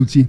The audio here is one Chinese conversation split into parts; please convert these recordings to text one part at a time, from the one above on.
近。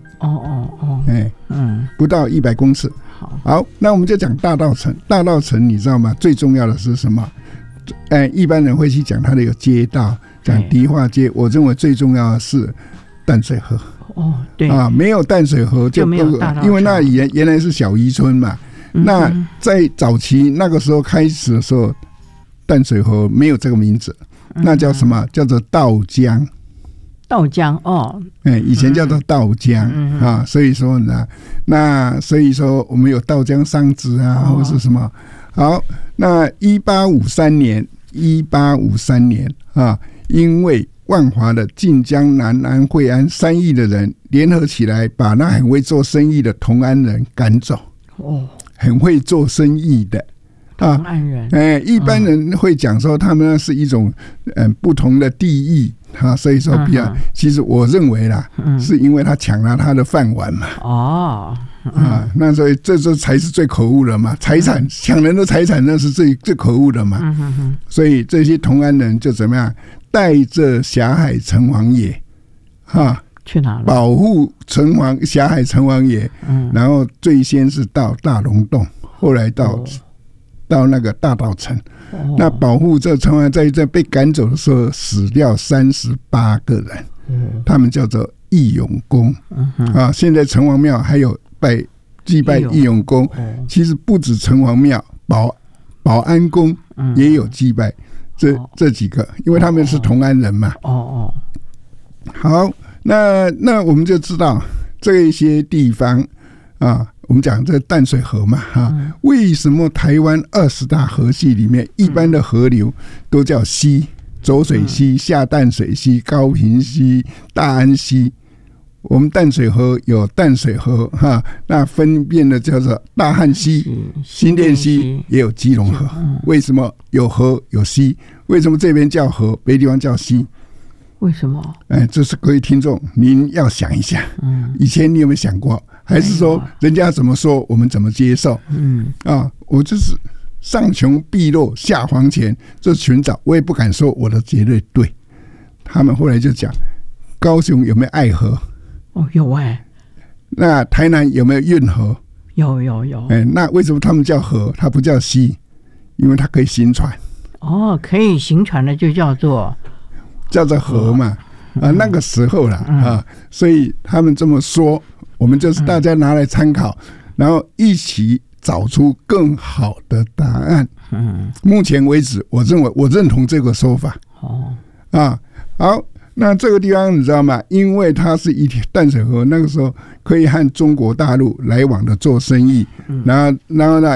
不到100公尺。好，那我们就讲大稻埕。大稻埕你知道吗？最重要的是什么？一般人会去讲它的有街道，讲迪化街。我认为最重要的是淡水河。 对没有淡水河就没有大稻埕，因为那原来是小渔村嘛。那在早期那个时候开始的时候，淡水河没有这个名字，那叫什么？叫做稻江。 稻江以前叫做稻江所以说呢，所以说我们有稻江商职或是什么。好，那1853年因为万华的晋江、南安、惠安3邑的人联合起来，把那很会做生意的同安人赶走。很会做生意的同安人， 一般人会讲说他们是一种不同的地域所以说比较，其实我认为啦，是因为他抢了他的饭碗嘛。那所以这才是最可恶的嘛，财产抢人的财产那是最可恶的嘛。所以这些同安人就怎么样，带着霞海城隍爷去哪了？ 保护霞海城隍爷，然后最先是到大龙洞，后来到那个大稻埕。那保护这城隍在被赶走的时候死掉38个人，他们叫做义勇公。现在城隍庙还有祭拜义勇公，其实不止城隍庙，保安宫也有祭拜这几个，因为他们是同安人嘛。好。那我们就知道这些地方我们讲这淡水河嘛为什么台湾20大河系里面一般的河流都叫溪？浊水溪、下淡水溪、高屏溪、大安溪。我们淡水河有淡水河那分辨的叫做大汉溪、新店溪，也有基隆河。为什么有河有溪？为什么这边叫河，别的地方叫溪？ 为什么？ 这是各位听众您要想一下。以前你有没有想过？还是说人家怎么说我们怎么接受？我就是上穷碧落下黄泉，这寻找，我也不敢说我的绝对对。他们后来就讲，高雄有没有爱河？ 有那台南有没有运河？ 有。 那为什么他们叫河，它不叫溪？因为它可以行船。 可以行船的就叫做河嘛。那个时候啦所以他们这么说，我们就是大家拿来参考，然后一起找出更好的答案。目前为止，我认同这个说法。好，那这个地方你知道吗？因为它是一条淡水河，那个时候可以和中国大陆来往的做生意。然后呢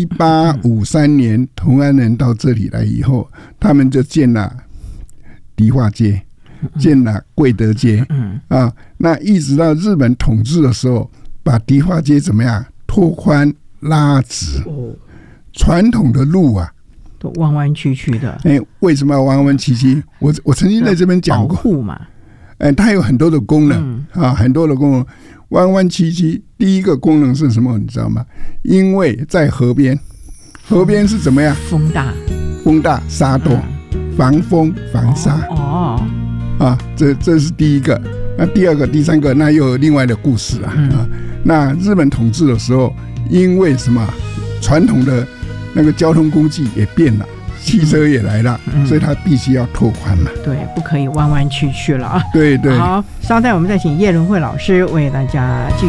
，1853年同安人到这里来以后，他们就建了迪化街，建了贵德街。那一直到日本统治的时候，把迪化街怎么样拓宽拉直。传统的路都弯弯曲曲的。 为什么要弯弯曲曲？我曾经在这边讲过， 保护嘛。 它有很多的功能很多的功能。弯弯曲曲，第一个功能是什么？你知道吗？因为在河边是怎么样？风大沙多，防风防沙。这是第一个。那第二个、第三个，那又有另外的故事那日本统治的时候，因为什么？传统的那个交通工具也变了，汽车也来了，所以它必须要拓宽嘛。 对，不可以弯弯曲曲了对。 好，稍待我们再请叶伦慧老师为大家继续